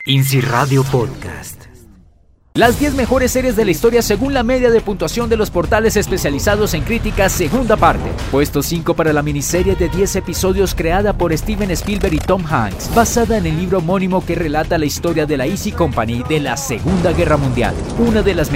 INSI Radio Podcast. Las 10 mejores series de la historia según la media de puntuación de los portales especializados en críticas, segunda parte. Puesto 5 para la miniserie de 10 episodios creada por Steven Spielberg y Tom Hanks, basada en el libro homónimo que relata la historia de la Easy Company de la Segunda Guerra Mundial. Una de las